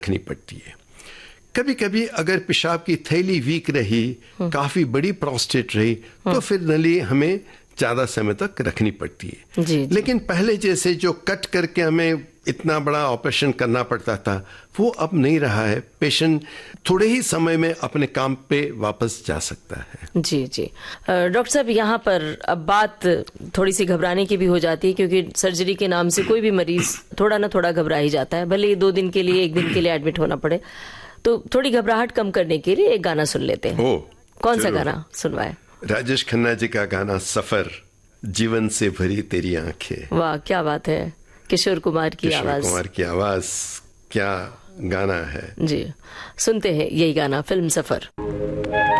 रखनी पड़ती है। कभी कभी अगर पेशाब की थैली वीक रही, काफी बड़ी प्रोस्टेट रही, तो फिर नली हमें ज्यादा समय तक रखनी पड़ती है। जी। लेकिन पहले जैसे जो कट करके हमें इतना बड़ा ऑपरेशन करना पड़ता था, वो अब नहीं रहा है। पेशेंट थोड़े ही समय में अपने काम पे वापस जा सकता है। जी जी। डॉक्टर साहब, यहाँ पर अब बात थोड़ी सी घबराने की भी हो जाती है, क्योंकि सर्जरी के नाम से कोई भी मरीज थोड़ा ना थोड़ा घबरा ही जाता है, भले ही 2 दिन के लिए 1 दिन के लिए एडमिट होना पड़े। तो थोड़ी घबराहट कम करने के लिए एक गाना सुन लेते हैं। कौन सा गाना सुनवाए? राजेश खन्ना जी का गाना सफर, जीवन से भरी तेरी आंखें। वाह, क्या बात है। किशोर कुमार की आवाज। किशोर कुमार की आवाज, क्या गाना है। जी, सुनते हैं यही गाना, फिल्म सफर।